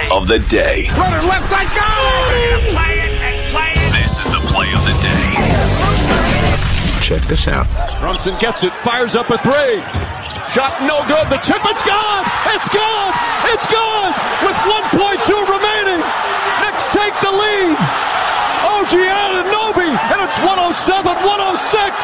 of the day. Runner left side, go! Play it. This is the play of the day. Check this out. Brunson gets it, fires up a three. Shot no good. The tip, it's gone! It's gone! It's gone! With 1.2 remaining. Knicks take the lead. OG Anunoby, and it's 107-106.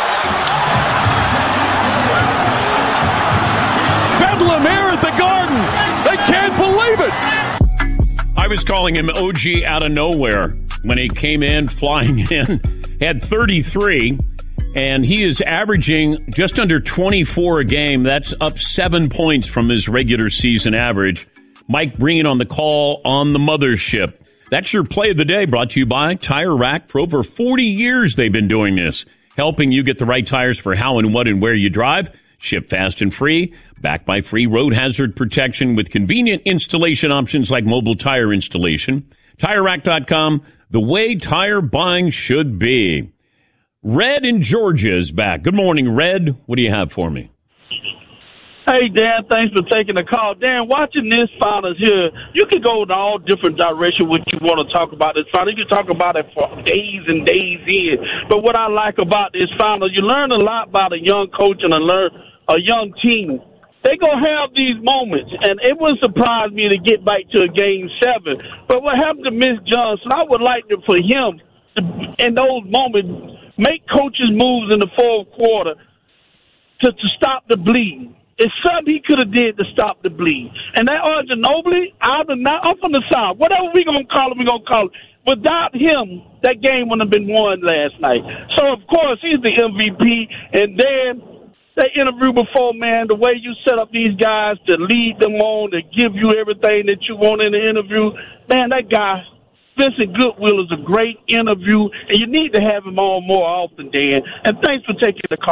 Bedlam here at the Garden. They can't believe it. I was calling him OG out of nowhere when he came in, flying in, had 33, and he is averaging just under 24 a game. That's up 7 points from his regular season average. Mike Breen on the call on the mothership. That's your play of the day, brought to you by Tire Rack. For over 40 years, they've been doing this, helping you get the right tires for how and what and where you drive. Ship fast and free, backed by free road hazard protection with convenient installation options like mobile tire installation. TireRack.com, the way tire buying should be. Red in Georgia is back. Good morning, Red. What do you have for me? Hey, Dan, thanks for taking the call. Dan, watching this finals here, you can go in all different directions when you want to talk about this final. You can talk about it for days and days in. But what I like about this final, you learn a lot about a young coach and a young team. They're going to have these moments, and it wouldn't surprise me to get back to a Game 7. But what happened to Miss Johnson, I would like for him to, in those moments, make coaches moves in the fourth quarter to stop the bleeding. It's something he could have did to stop the bleed. And that Ginobili, I'm from the South. Whatever we're going to call him, we're going to call him. Without him, that game wouldn't have been won last night. So, of course, he's the MVP. And then that interview before, man, the way you set up these guys to lead them on, to give you everything that you want in the interview, man, that guy, Vincent Goodwill, is a great interview. And you need to have him on more often, Dan. And thanks for taking the call.